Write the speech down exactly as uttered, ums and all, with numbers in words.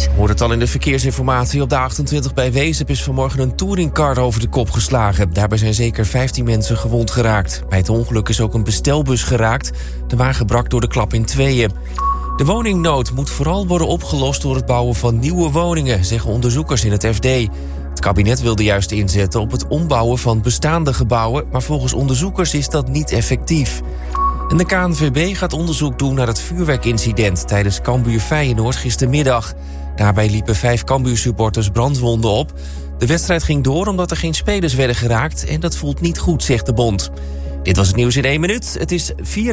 Hoor het al in de verkeersinformatie. Op de achtentwintig bij Wezep is vanmorgen een touringcar over de kop geslagen. Daarbij zijn zeker vijftien mensen gewond geraakt. Bij het ongeluk is ook een bestelbus geraakt. De wagen brak door de klap in tweeën. De woningnood moet vooral worden opgelost door het bouwen van nieuwe woningen, zeggen onderzoekers in het F D. Het kabinet wilde juist inzetten op het ombouwen van bestaande gebouwen, maar volgens onderzoekers is dat niet effectief. En de K N V B gaat onderzoek doen naar het vuurwerkincident tijdens Cambuur Feyenoord gistermiddag. Daarbij liepen vijf Cambuur-supporters brandwonden op. De wedstrijd ging door omdat er geen spelers werden geraakt en dat voelt niet goed, zegt de bond. Dit was het nieuws in één minuut. Het is vier